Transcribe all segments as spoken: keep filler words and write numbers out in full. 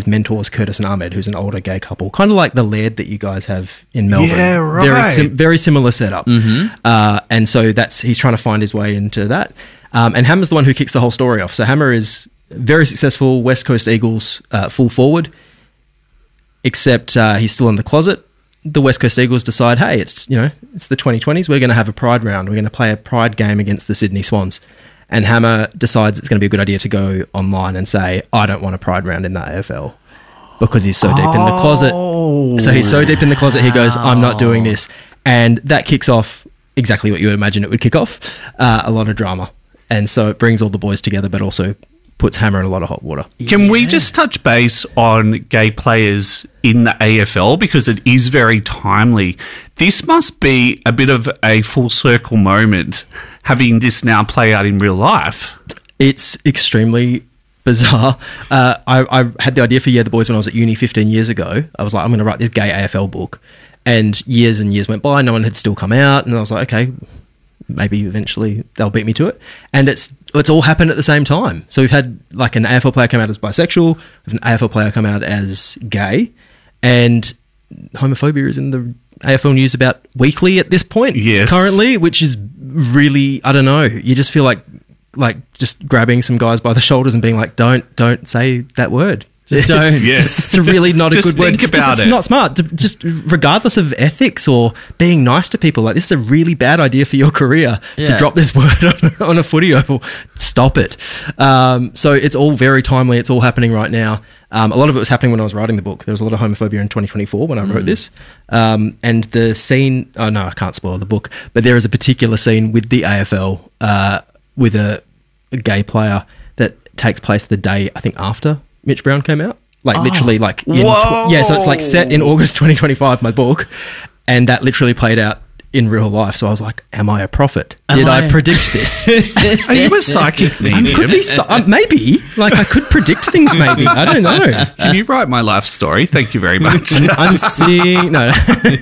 mentors Curtis and Ahmed, who's an older gay couple, kind of like the Laird that you guys have in Melbourne. Yeah, right. Very, sim- very similar setup. Mm-hmm. Uh, and so that's he's trying to find his way into that. Um, and Hammer's the one who kicks the whole story off. So Hammer is very successful West Coast Eagles uh, full forward, except uh, he's still in the closet. The West Coast Eagles decide, hey, it's you know it's the twenty twenties. We're going to have a pride round. We're going to play a pride game against the Sydney Swans. And Hammer decides it's going to be a good idea to go online and say, I don't want a pride round in the A F L because he's so deep in the closet. So he's so deep in the closet, he goes, I'm not doing this. And that kicks off exactly what you would imagine it would kick off, uh, a lot of drama. And so it brings all the boys together, but also puts Hammer in a lot of hot water. Can yeah. we just touch base on gay players in the A F L because it is very timely? This must be a bit of a full circle moment having this now play out in real life. It's extremely bizarre. Uh, I, I had the idea for Yeah the Boys when I was at uni fifteen years ago. I was like, I'm going to write this gay A F L book. And years and years went by, no one had still come out. And I was like, okay, maybe eventually they'll beat me to it. And it's it's all happened at the same time. So we've had like an A F L player come out as bisexual, we've an A F L player come out as gay, and homophobia is in the A F L news about weekly at this point yes. currently, which is really, I don't know, you just feel like like just grabbing some guys by the shoulders and being like, don't, don't say that word. Just don't. Yes. Just, it's really not a just good word. Think about just, it. It's not smart. To- Just regardless of ethics or being nice to people, like this is a really bad idea for your career Yeah. to drop this word on, on a footy oval. Stop it. Um, so it's all very timely. It's all happening right now. Um, a lot of it was happening when I was writing the book. There was a lot of homophobia in twenty twenty-four when I wrote this. Um, and the scene, oh no, I can't spoil the book, but there is a particular scene with the A F L uh, with a, a gay player that takes place the day, I think, after Mitch Brown came out. Like Oh. literally like in tw- yeah, so it's like set in August twenty twenty-five, my book, and that literally played out in real life. So I was like, am I a prophet? Am Did I, I- predict this? Are you a psychic medium? I could be so- uh, maybe like I could predict things maybe. I don't know. Can you write my life story? Thank you very much. I'm seeing no.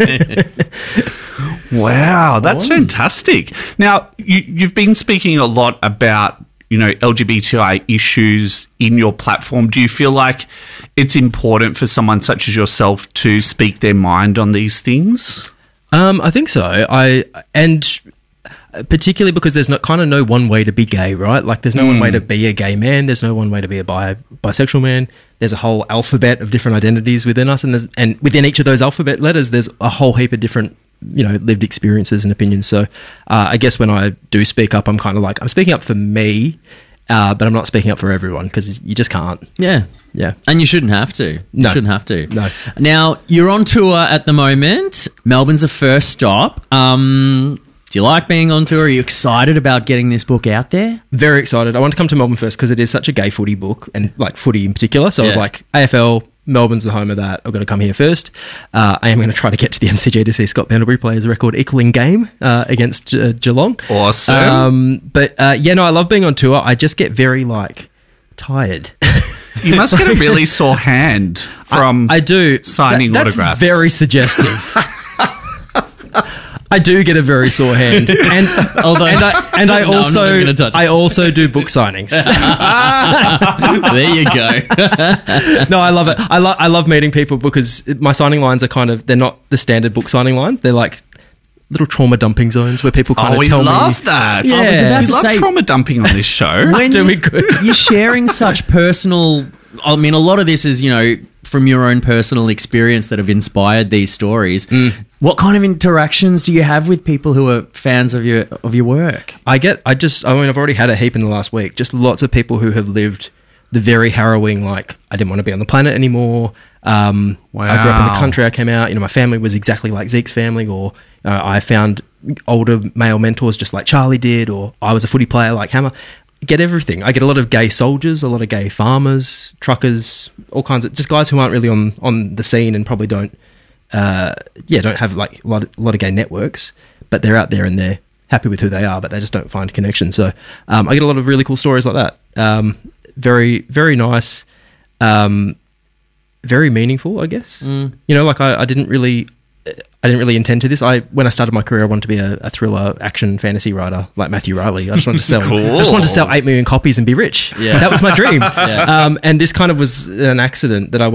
Wow, that's fantastic. Now, you, you've been speaking a lot about, you know, L G B T I issues in your platform. Do you feel like it's important for someone such as yourself to speak their mind on these things? Um, I think so. I and particularly because there's not kind of no one way to be gay, right? Like there's no one way to be a gay man. There's no one way to be a bi- bisexual man. There's a whole alphabet of different identities within us, and there's and within each of those alphabet letters, there's a whole heap of different, you know, lived experiences and opinions. So uh, I guess when I do speak up, I'm kind of like I'm speaking up for me, uh, but I'm not speaking up for everyone because you just can't. Yeah. Yeah. And you shouldn't have to. You No. shouldn't have to. No. Now, you're on tour at the moment. Melbourne's the first stop. Um, do you like being on tour? Are you excited about getting this book out there? Very excited. I want to come to Melbourne first because it is such a gay footy book and like footy in particular. So I was Yeah. like, A F L, Melbourne's the home of that. I've got to come here first. Uh, I am going to try to get to the M C G to see Scott Pendlebury play his record equaling game uh, against uh, Geelong. Awesome. Um, but uh, yeah, no, I love being on tour. I just get very like tired. You must get a really sore hand from I do signing That- that's autographs. very suggestive. I do get a very sore hand, and Although- and I, and I No, I'm not also even gonna touch it. I also do book signings. There you go. No, I love it. I love I love meeting people because my signing lines are kind of they're not the standard book signing lines. They're like little trauma dumping zones where people kind Oh, of we tell love me. that. Yeah. I was about we to love say- trauma dumping on this show. When doing good. you're sharing such personal... I mean, a lot of this is, you know, from your own personal experience that have inspired these stories. Mm. What kind of interactions do you have with people who are fans of your of your work? I get. I just. I mean, I've already had a heap in the last week. Just lots of people who have lived the very harrowing. Like, I didn't want to be on the planet anymore. Um, I grew up in the Wow. country. I came out. You know, my family was exactly like Zeke's family, or uh, I found older male mentors just like Charlie did, or I was a footy player like Hammer. Get everything. I get a lot of gay soldiers, a lot of gay farmers, truckers, all kinds of just guys who aren't really on, on the scene and probably don't, uh, yeah, don't have like a lot of, a lot of gay networks, but they're out there and they're happy with who they are, but they just don't find connection. So um, I get a lot of really cool stories like that. Um, very, very nice, um, very meaningful, I guess. Mm. You know, like I, I didn't really. I didn't really intend to this. I when I started my career, I wanted to be a, a thriller action fantasy writer like Matthew Riley. I just wanted to sell. Cool. I just wanted to sell eight million copies and be rich. Yeah. That was my dream. Yeah. Um, and this kind of was an accident that I went